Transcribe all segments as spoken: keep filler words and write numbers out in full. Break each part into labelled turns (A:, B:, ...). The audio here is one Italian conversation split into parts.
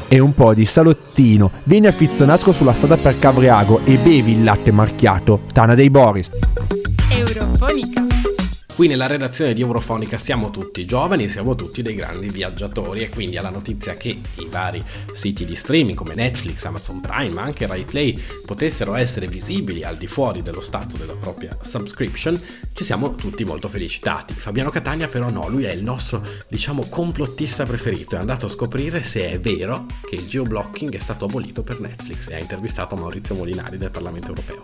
A: e un po' di salottino. Vieni a Fizzonasco sulla strada per Cavriago e bevi il latte marchiato Tana dei Boris.
B: Eurofonica.
C: Qui nella redazione di Eurofonica siamo tutti giovani e siamo tutti dei grandi viaggiatori, e quindi alla notizia che i vari siti di streaming come Netflix, Amazon Prime ma anche Rai Play potessero essere visibili al di fuori dello stato della propria subscription, ci siamo tutti molto felicitati. Fabiano Catania però no, lui è il nostro, diciamo, complottista preferito, è andato a scoprire se è vero che il geoblocking è stato abolito per Netflix e ha intervistato Maurizio Molinari del Parlamento Europeo.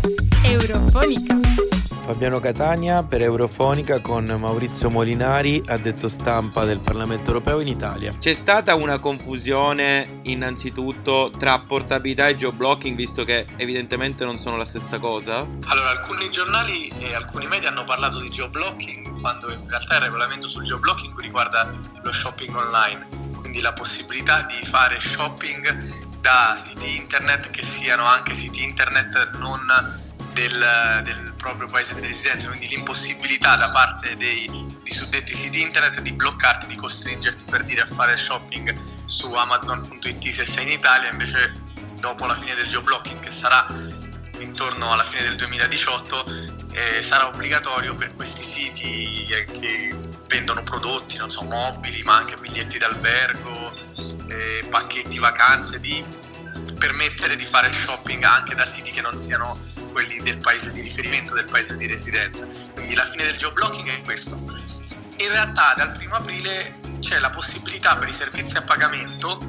B: Eurofonica.
D: Fabiano Catania per Eurofonica con Maurizio Molinari, addetto stampa del Parlamento Europeo in Italia. C'è stata una confusione innanzitutto tra portabilità e geoblocking, visto che evidentemente non sono la stessa cosa?
E: Allora, alcuni giornali e alcuni media hanno parlato di geoblocking quando in realtà il regolamento sul geoblocking riguarda lo shopping online, quindi la possibilità di fare shopping da siti internet che siano anche siti internet non Del, del proprio paese di residenza, quindi l'impossibilità da parte dei, dei suddetti siti internet di bloccarti, di costringerti per dire a fare shopping su amazon punto it se sei in Italia. Invece dopo la fine del geoblocking, che sarà intorno alla fine del duemiladiciotto, eh, sarà obbligatorio per questi siti eh, che vendono prodotti, non so, mobili ma anche biglietti d'albergo, eh, pacchetti vacanze, di permettere di fare shopping anche da siti che non siano quelli del paese di riferimento, del paese di residenza. Quindi la fine del geoblocking è questo. In realtà dal primo aprile c'è la possibilità per i servizi a pagamento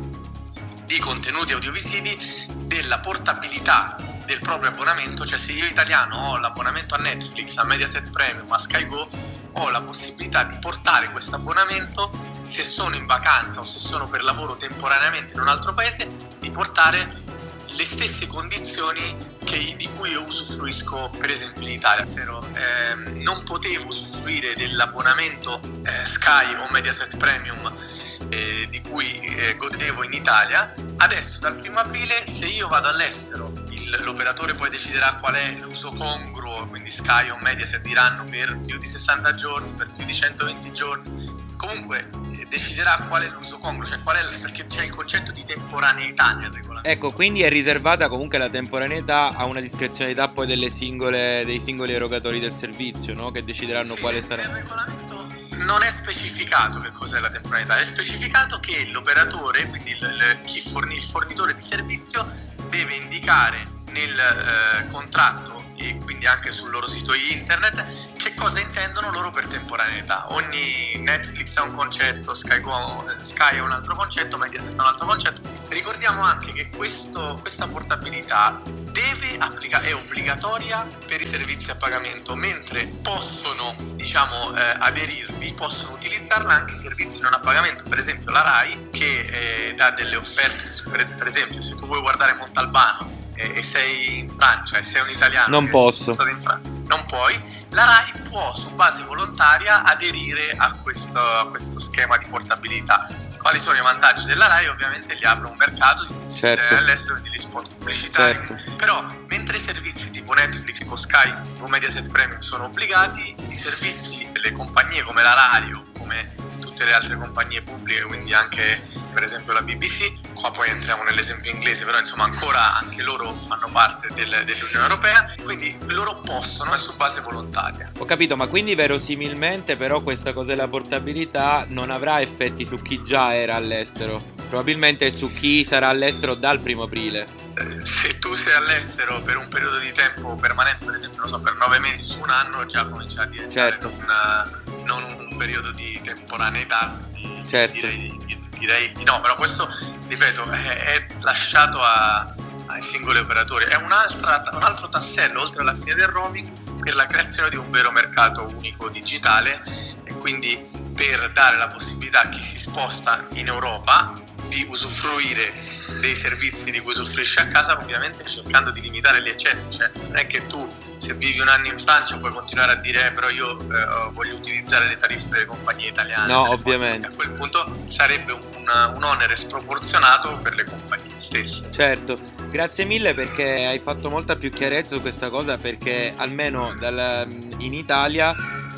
E: di contenuti audiovisivi della portabilità del proprio abbonamento, cioè se io italiano ho l'abbonamento a Netflix, a Mediaset Premium, a Sky Go, ho la possibilità di portare questo abbonamento, se sono in vacanza o se sono per lavoro temporaneamente in un altro paese, di portare le stesse condizioni che, di cui io usufruisco per esempio in Italia. Però, eh, non potevo usufruire dell'abbonamento eh, Sky o Mediaset Premium eh, di cui eh, godevo in Italia. Adesso dal primo aprile, se io vado all'estero, il, l'operatore poi deciderà qual è l'uso congruo, quindi Sky o Mediaset diranno per più di sessanta giorni, per più di centoventi giorni, comunque deciderà qual è l'uso congruo, cioè qual è, perché c'è il concetto di temporaneità nel regolamento.
D: Ecco, quindi è riservata comunque la temporaneità a una discrezionalità poi delle singole, dei singoli erogatori del servizio, no? Che decideranno sì, quale sarà.
E: Nel regolamento non è specificato che cos'è la temporaneità, è specificato che l'operatore, quindi il, il, chi forni, il fornitore di servizio, deve indicare nel eh, contratto e quindi anche sul loro sito internet che cosa intendono loro per temporaneità. Ogni Netflix ha un concetto, Sky, Go, Sky ha un altro concetto, Mediaset ha un altro concetto. Ricordiamo anche che questo, questa portabilità deve applicare, è obbligatoria per i servizi a pagamento, mentre possono, diciamo, eh, aderirvi, possono utilizzarla anche i servizi non a pagamento. Per esempio la Rai, che eh, dà delle offerte, per, per esempio se tu vuoi guardare Montalbano e sei in Francia e sei un italiano,
D: non posso,
E: in Fran- non puoi, la Rai può su base volontaria aderire a questo, a questo schema di portabilità. Quali sono i vantaggi della Rai? Ovviamente gli apre un mercato di pubblicità, certo, all'estero, degli spot pubblicitari, certo. Però mentre i servizi tipo Netflix, tipo Sky o Mediaset Premium sono obbligati, i servizi delle compagnie come la Rai o come tutte le altre compagnie pubbliche, quindi anche per esempio la B B C, qua poi entriamo nell'esempio inglese, però insomma ancora anche loro fanno parte del, dell'Unione Europea, quindi loro possono, è su base volontaria.
D: Ho capito, ma quindi verosimilmente però questa cosa della portabilità non avrà effetti su chi già era all'estero, probabilmente su chi sarà all'estero dal primo aprile.
E: Se tu sei all'estero per un periodo di tempo permanente, per esempio non so, per nove mesi su un anno, già comincia a diventare, certo, una, non un periodo di temporaneità, quindi certo, direi, direi di no, però questo, ripeto, è, è lasciato a, ai singoli operatori. È un'altra, un altro tassello, oltre alla fine del roaming, per la creazione di un vero mercato unico digitale, e quindi per dare la possibilità a chi si sposta in Europa di usufruire dei servizi di cui usufruisce a casa, ovviamente cercando di limitare gli eccessi. Cioè non è che tu, se vivi un anno in Francia, puoi continuare a dire eh, però io eh, voglio utilizzare le tariffe delle compagnie italiane.
D: No, ovviamente.
E: A quel punto sarebbe un, un onere sproporzionato per le compagnie stesse.
D: Certo, grazie mille perché hai fatto molta più chiarezza su questa cosa, perché almeno dal, in Italia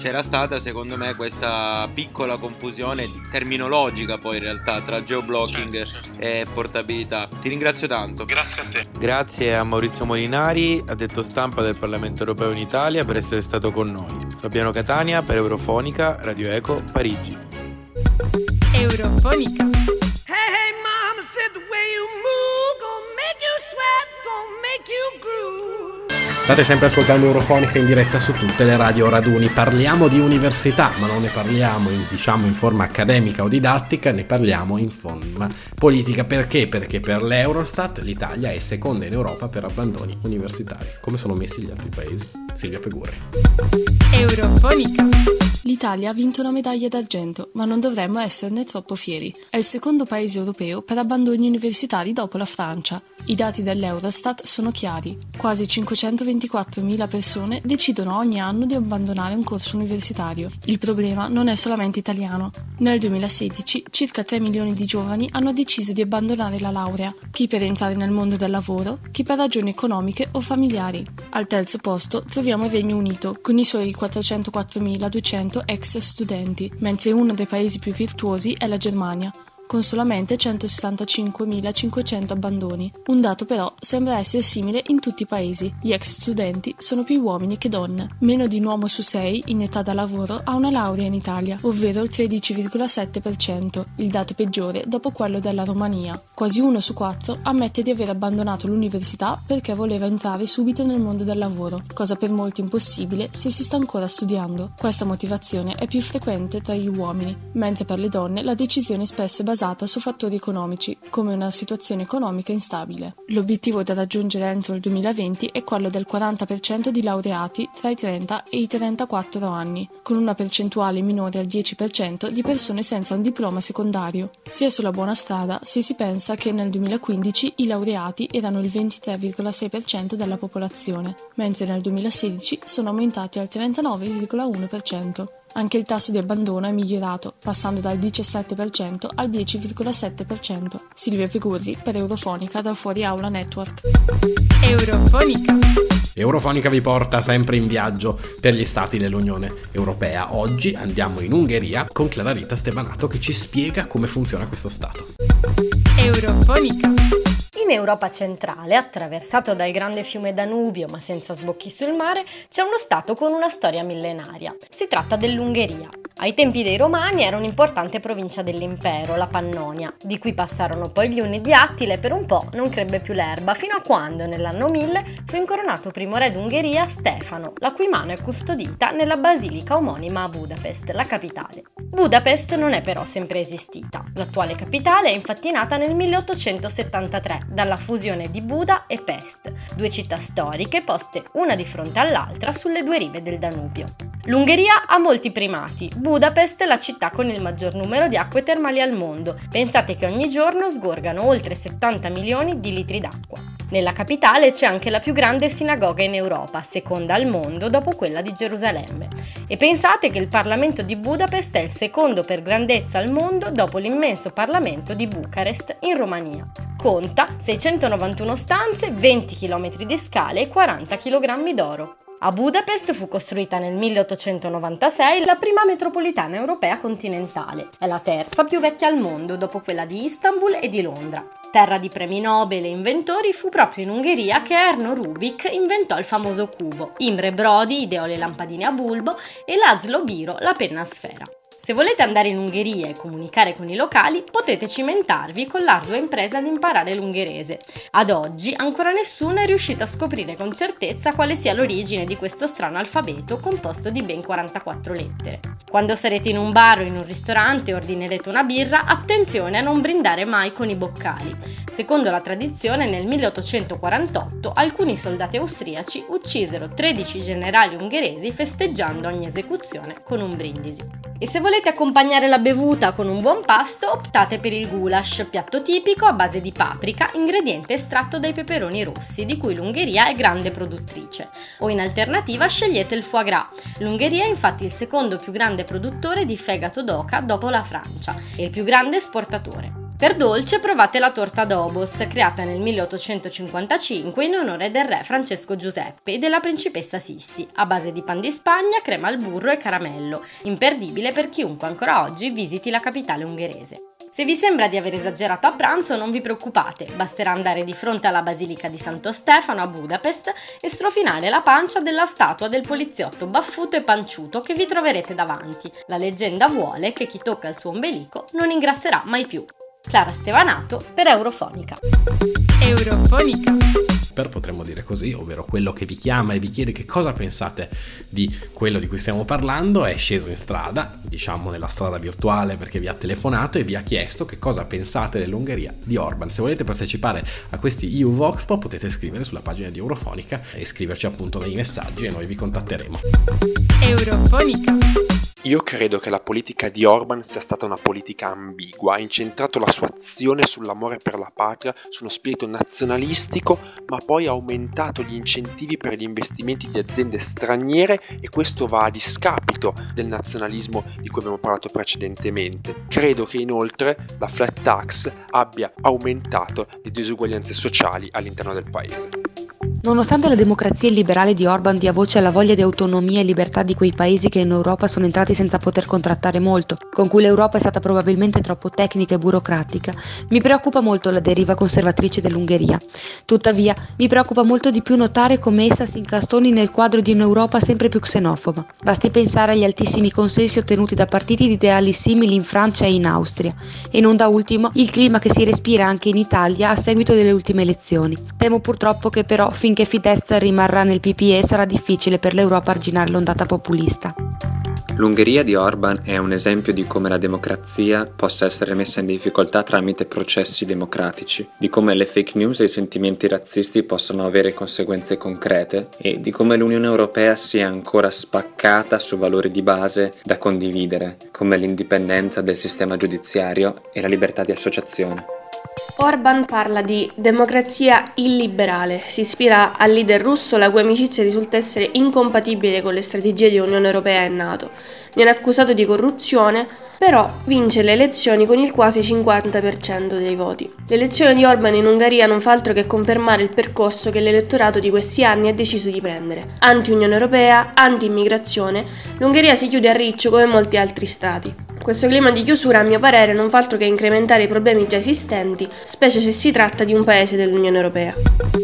D: c'era stata secondo me questa piccola confusione terminologica poi in realtà tra geoblocking certo, certo. e portabilità. Ti ringrazio tanto.
E: Grazie a te.
D: Grazie a Maurizio Molinari, addetto stampa del Parlamento Europeo in Italia, per essere stato con noi. Fabiano Catania per Eurofonica, Radio Eco, Parigi.
B: Eurofonica.
F: Hey, hey, mama said the way you move gonna make you sweat, gonna make you groove.
C: State sempre ascoltando Eurofonica in diretta su tutte le radio raduni. Parliamo di università, ma non ne parliamo in, diciamo in forma accademica o didattica, ne parliamo in forma politica. Perché? Perché per l'Eurostat l'Italia è seconda in Europa per abbandoni universitari. Come sono messi gli altri paesi? Silvia Pegurri.
B: Eurofonica.
G: L'Italia ha vinto una medaglia d'argento, ma non dovremmo esserne troppo fieri. È il secondo paese europeo per abbandoni universitari dopo la Francia. I dati dell'Eurostat sono chiari. Quasi cinquecentoventiquattromila persone decidono ogni anno di abbandonare un corso universitario. Il problema non è solamente italiano. Nel duemilasedici circa tre milioni di giovani hanno deciso di abbandonare la laurea, chi per entrare nel mondo del lavoro, chi per ragioni economiche o familiari. Al terzo posto troviamo il Regno Unito, con i suoi quattrocentoquattromiladuecento ex studenti, mentre uno dei paesi più virtuosi è la Germania, con solamente centosessantacinquemilacinquecento abbandoni. Un dato però sembra essere simile in tutti i paesi. Gli ex studenti sono più uomini che donne. Meno di un uomo su sei in età da lavoro ha una laurea in Italia, ovvero il tredici virgola sette per cento, il dato peggiore dopo quello della Romania. Quasi uno su quattro ammette di aver abbandonato l'università perché voleva entrare subito nel mondo del lavoro, cosa per molti impossibile se si sta ancora studiando. Questa motivazione è più frequente tra gli uomini, mentre per le donne la decisione spesso è basata su fattori economici, come una situazione economica instabile. L'obiettivo da raggiungere entro il duemilaventi è quello del quaranta per cento di laureati tra i trenta e i trentaquattro anni, con una percentuale minore al dieci per cento di persone senza un diploma secondario. Si è sulla buona strada se si pensa che nel duemilaquindici i laureati erano il ventitré virgola sei per cento della popolazione, mentre nel duemilasedici sono aumentati al trentanove virgola uno per cento. Anche il tasso di abbandono è migliorato, passando dal diciassette per cento al dieci virgola sette per cento. Silvia Pegurri per Eurofonica da Fuori Aula Network.
B: Eurofonica.
C: Eurofonica vi porta sempre in viaggio per gli stati dell'Unione Europea. Oggi andiamo in Ungheria con Clara Rita Stevanato che ci spiega come funziona questo stato.
B: Eurofonica.
H: In Europa centrale, attraversato dal grande fiume Danubio ma senza sbocchi sul mare, c'è uno stato con una storia millenaria. Si tratta dell'Ungheria. Ai tempi dei Romani era un'importante provincia dell'impero, la Pannonia, di cui passarono poi gli Unni di Attila e per un po' non crebbe più l'erba, fino a quando, nell'anno mille, fu incoronato primo re d'Ungheria Stefano, la cui mano è custodita nella basilica omonima a Budapest, la capitale. Budapest non è però sempre esistita. L'attuale capitale è infatti nata nel milleottocentosettantatré, dalla fusione di Buda e Pest, due città storiche poste una di fronte all'altra sulle due rive del Danubio. L'Ungheria ha molti primati. Budapest è la città con il maggior numero di acque termali al mondo. Pensate che ogni giorno sgorgano oltre settanta milioni di litri d'acqua. Nella capitale c'è anche la più grande sinagoga in Europa, seconda al mondo dopo quella di Gerusalemme. E pensate che il Parlamento di Budapest è il secondo per grandezza al mondo dopo l'immenso Parlamento di Bucarest in Romania. Conta seicentonovantuno stanze, venti chilometri di scale e quaranta chilogrammi d'oro. A Budapest fu costruita nel milleottocentonovantasei la prima metropolitana europea continentale. È la terza più vecchia al mondo, dopo quella di Istanbul e di Londra. Terra di premi Nobel e inventori, fu proprio in Ungheria che Erno Rubik inventò il famoso cubo, Imre Brody ideò le lampadine a bulbo e Laszlo Biro la penna a sfera. Se volete andare in Ungheria e comunicare con i locali, potete cimentarvi con l'ardua impresa di imparare l'ungherese. Ad oggi ancora nessuno è riuscito a scoprire con certezza quale sia l'origine di questo strano alfabeto composto di ben quarantaquattro lettere. Quando sarete in un bar o in un ristorante e ordinerete una birra, attenzione a non brindare mai con i boccali. Secondo la tradizione, nel milleottocentoquarantotto alcuni soldati austriaci uccisero tredici generali ungheresi festeggiando ogni esecuzione con un brindisi. E se volete accompagnare la bevuta con un buon pasto, optate per il goulash, piatto tipico a base di paprika, ingrediente estratto dai peperoni rossi, di cui l'Ungheria è grande produttrice. O in alternativa scegliete il foie gras. L'Ungheria è infatti il secondo più grande produttore di fegato d'oca dopo la Francia e il più grande esportatore. Per dolce provate la torta Dobos, creata nel milleottocentocinquantacinque in onore del re Francesco Giuseppe e della principessa Sissi, a base di pan di Spagna, crema al burro e caramello, imperdibile per chiunque ancora oggi visiti la capitale ungherese. Se vi sembra di aver esagerato a pranzo, non vi preoccupate, basterà andare di fronte alla Basilica di Santo Stefano a Budapest e strofinare la pancia della statua del poliziotto baffuto e panciuto che vi troverete davanti. La leggenda vuole che chi tocca il suo ombelico non ingrasserà mai più. Clara Stevanato per Eurofonica.
B: Eurofonica.
C: Per potremmo dire così, ovvero quello che vi chiama e vi chiede che cosa pensate di quello di cui stiamo parlando, è sceso in strada, diciamo nella strada virtuale perché vi ha telefonato e vi ha chiesto che cosa pensate dell'Ungheria di Orban. Se volete partecipare a questi E U Voxpo potete scrivere sulla pagina di Eurofonica e scriverci appunto nei messaggi e noi vi contatteremo.
B: Eurofonica.
I: Io credo che la politica di Orban sia stata una politica ambigua, ha incentrato la sua azione sull'amore per la patria, su uno spirito nazionalistico, ma poi ha aumentato gli incentivi per gli investimenti di aziende straniere e questo va a discapito del nazionalismo di cui abbiamo parlato precedentemente. Credo che inoltre la flat tax abbia aumentato le disuguaglianze sociali all'interno del paese.
J: Nonostante la democrazia illiberale di Orban dia voce alla voglia di autonomia e libertà di quei paesi che in Europa sono entrati senza poter contrattare molto, con cui l'Europa è stata probabilmente troppo tecnica e burocratica, mi preoccupa molto la deriva conservatrice dell'Ungheria. Tuttavia, mi preoccupa molto di più notare come essa si incastoni nel quadro di un'Europa sempre più xenofoba. Basti pensare agli altissimi consensi ottenuti da partiti di ideali simili in Francia e in Austria, e non da ultimo il clima che si respira anche in Italia a seguito delle ultime elezioni. Temo purtroppo che però finché Fidesz rimarrà nel P P E sarà difficile per l'Europa arginare l'ondata populista.
K: L'Ungheria di Orban è un esempio di come la democrazia possa essere messa in difficoltà tramite processi democratici, di come le fake news e i sentimenti razzisti possono avere conseguenze concrete e di come l'Unione Europea sia ancora spaccata su valori di base da condividere, come l'indipendenza del sistema giudiziario e la libertà di associazione.
L: Orban parla di democrazia illiberale, si ispira al leader russo la cui amicizia risulta essere incompatibile con le strategie di Unione Europea e NATO. Viene accusato di corruzione, però vince le elezioni con il quasi cinquanta per cento dei voti. L'elezione di Orban in Ungheria non fa altro che confermare il percorso che l'elettorato di questi anni ha deciso di prendere. Anti-Unione Europea, anti-immigrazione, l'Ungheria si chiude a riccio come molti altri stati. Questo clima di chiusura, a mio parere, non fa altro che incrementare i problemi già esistenti, specie se si tratta di un paese dell'Unione Europea.